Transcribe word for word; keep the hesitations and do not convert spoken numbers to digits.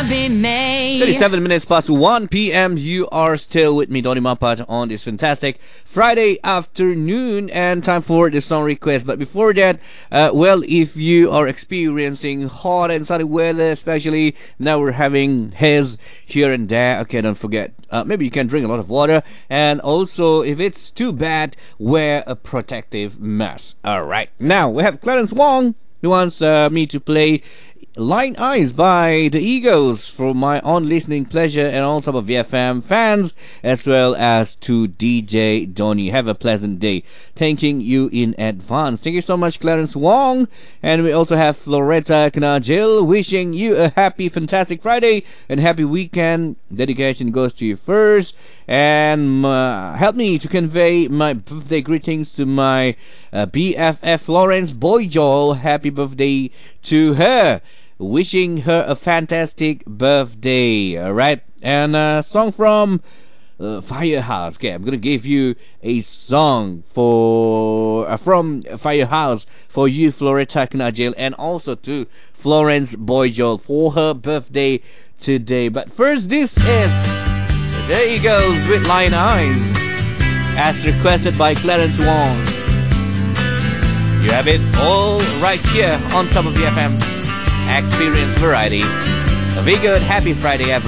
be made. thirty-seven minutes past one p.m. You are still with me, Donny Mapat, on this fantastic Friday afternoon, and time for the song request. But before that, uh, well, if you are experiencing hot and sunny weather, especially now we're having haze here and there, okay, don't forget, uh, maybe you can drink a lot of water, and also if it's too bad, wear a protective mask. All right, now we have Clarence Wong, who wants uh, me to play Lion Eyes by the Eagles for my own listening pleasure and all some of V F M fans, as well as to D J Donny. Have a pleasant day. Thanking you in advance. Thank you so much, Clarence Wong. And we also have Floretta Knajil wishing you a happy, fantastic Friday and happy weekend. Dedication goes to you first. And uh, help me to convey my birthday greetings to my uh, B F F Florence Boyjoel. Happy birthday to her. Wishing her a fantastic birthday. Alright, and a song from uh, Firehouse. Okay, I'm gonna give you a song for uh, from Firehouse for you, Floretta Knajil, and also to Florence Boyjoel for her birthday today. But first, this is The Eagles with Lion Eyes, as requested by Clarence Wong. You have it all right here on Summer V F M. Experience variety. Be good. Happy Friday, everyone.